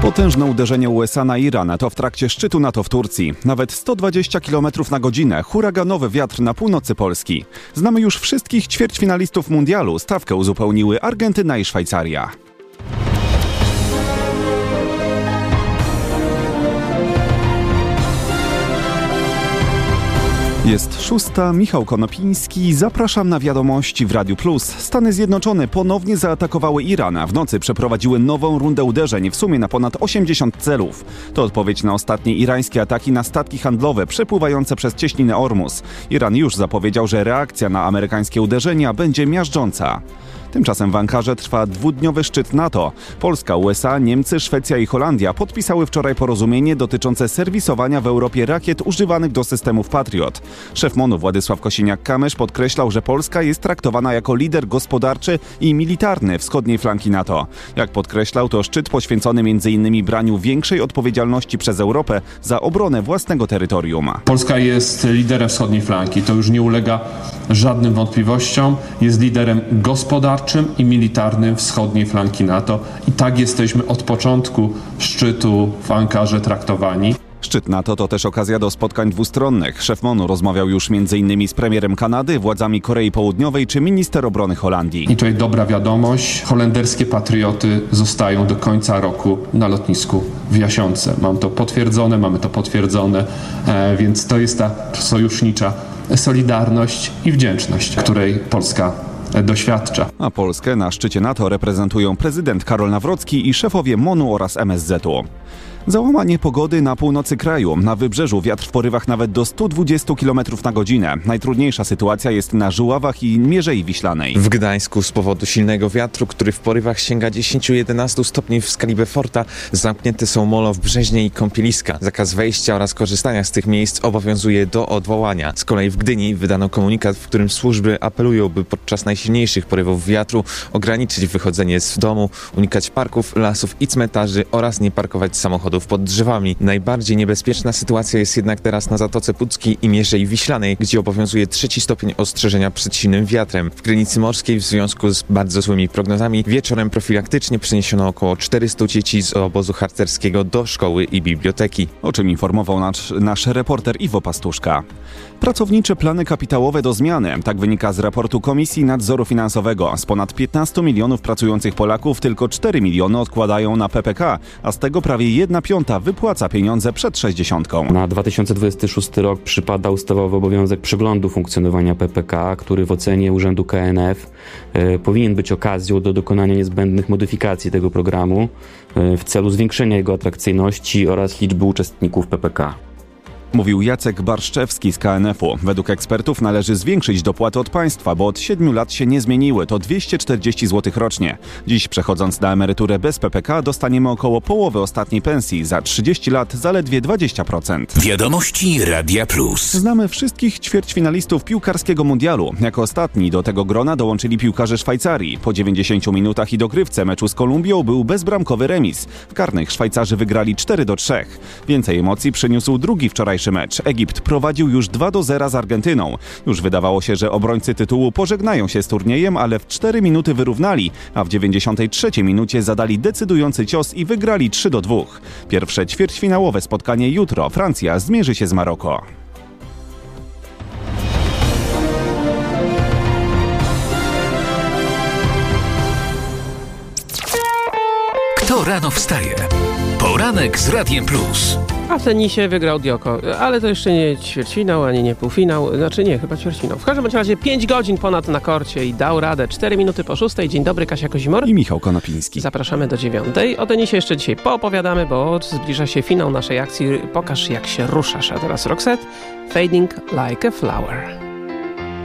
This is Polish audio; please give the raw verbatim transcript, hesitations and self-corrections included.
Potężne uderzenie U S A na Iran to w trakcie szczytu NATO w Turcji. Nawet sto dwadzieścia kilometrów na godzinę, huraganowy wiatr na północy Polski. Znamy już wszystkich ćwierćfinalistów mundialu. Stawkę uzupełniły Argentyna i Szwajcaria. Jest szósta, Michał Konopiński. Zapraszam na wiadomości w Radiu Plus. Stany Zjednoczone ponownie zaatakowały Iran, a w nocy przeprowadziły nową rundę uderzeń w sumie na ponad osiemdziesiąt celów. To odpowiedź na ostatnie irańskie ataki na statki handlowe przepływające przez cieśninę Ormus. Iran już zapowiedział, że reakcja na amerykańskie uderzenia będzie miażdżąca. Tymczasem w Ankarze trwa dwudniowy szczyt NATO. Polska, U S A, Niemcy, Szwecja i Holandia podpisały wczoraj porozumienie dotyczące serwisowania w Europie rakiet używanych do systemów Patriot. Szef MONU Władysław Kosiniak-Kamysz podkreślał, że Polska jest traktowana jako lider gospodarczy i militarny wschodniej flanki NATO. Jak podkreślał, to szczyt poświęcony między innymi braniu większej odpowiedzialności przez Europę za obronę własnego terytorium. Polska jest liderem wschodniej flanki, to już nie ulega żadnym wątpliwościom. Jest liderem gospodarczym i militarnym wschodniej flanki NATO i tak jesteśmy od początku szczytu w Ankarze traktowani. Szczyt NATO to też okazja do spotkań dwustronnych. Szef MONU rozmawiał już między innymi z premierem Kanady, władzami Korei Południowej czy minister obrony Holandii. I tutaj dobra wiadomość, holenderskie patrioty zostają do końca roku na lotnisku w Jasiące. Mam to potwierdzone, mamy to potwierdzone, e, więc to jest ta sojusznicza solidarność i wdzięczność, której Polska doświadcza. A Polskę na szczycie NATO reprezentują prezydent Karol Nawrocki i szefowie MONU oraz M S Z-u. Załamanie pogody na północy kraju. Na wybrzeżu wiatr w porywach nawet do stu dwudziestu kilometrów na godzinę. Najtrudniejsza sytuacja jest na Żuławach i Mierzei Wiślanej. W Gdańsku z powodu silnego wiatru, który w porywach sięga dziesięć do jedenastu stopni w skali Beauforta, zamknięte są molo w Brzeźnie i kąpieliska. Zakaz wejścia oraz korzystania z tych miejsc obowiązuje do odwołania. Z kolei w Gdyni wydano komunikat, w którym służby apelują, by podczas najsilniejszych porywów wiatru ograniczyć wychodzenie z domu, unikać parków, lasów i cmentarzy oraz nie parkować samochodów pod drzewami. Najbardziej niebezpieczna sytuacja jest jednak teraz na Zatoce Puckiej i Mierzei Wiślanej, gdzie obowiązuje trzeci stopień ostrzeżenia przed silnym wiatrem. W Krynicy Morskiej w związku z bardzo złymi prognozami wieczorem profilaktycznie przeniesiono około czterystu dzieci z obozu harcerskiego do szkoły i biblioteki. O czym informował nasz, nasz reporter Iwo Pastuszka. Pracownicze plany kapitałowe do zmiany. Tak wynika z raportu Komisji Nadzoru Finansowego. Z ponad piętnastu milionów pracujących Polaków tylko cztery miliony odkładają na P P K, a z tego prawie jedna piąta wypłaca pieniądze przed sześćdziesiątką. Na dwa tysiące dwudziesty szósty rok przypada ustawowy obowiązek przeglądu funkcjonowania P P K, który w ocenie Urzędu K N F e, powinien być okazją do dokonania niezbędnych modyfikacji tego programu e, w celu zwiększenia jego atrakcyjności oraz liczby uczestników P P K. Mówił Jacek Barszczewski z K N F u. Według ekspertów należy zwiększyć dopłaty od państwa, bo od siedmiu lat się nie zmieniły. To dwieście czterdzieści złotych rocznie. Dziś przechodząc na emeryturę bez P P K dostaniemy około połowy ostatniej pensji. Za trzydzieści lat zaledwie dwadzieścia procent. Wiadomości Radia Plus. Znamy wszystkich ćwierćfinalistów piłkarskiego mundialu. Jako ostatni do tego grona dołączyli piłkarze Szwajcarii. Po dziewięćdziesięciu minutach i dogrywce meczu z Kolumbią był bezbramkowy remis. W karnych Szwajcarzy wygrali cztery do trzech. Więcej emocji przyniósł drugi wczoraj mecz. Egipt prowadził już dwa do zera z Argentyną. Już wydawało się, że obrońcy tytułu pożegnają się z turniejem, ale w cztery minuty wyrównali, a w dziewięćdziesiątej trzeciej minucie zadali decydujący cios i wygrali trzy do dwóch. Pierwsze ćwierćfinałowe spotkanie jutro. Francja zmierzy się z Maroko. Kto rano wstaje? Poranek z Radiem Plus. A w tenisie wygrał Djoko, ale to jeszcze nie ćwierćfinał, ani nie półfinał, znaczy nie, chyba ćwierćfinał. W każdym razie pięć godzin ponad na korcie i dał radę. cztery minuty po szóstej. Dzień dobry, Kasia Kozimor i Michał Konopiński. Zapraszamy do dziewiątej. O tenisie jeszcze dzisiaj poopowiadamy, bo zbliża się finał naszej akcji Pokaż jak się ruszasz. A teraz Roxette, Fading Like a Flower.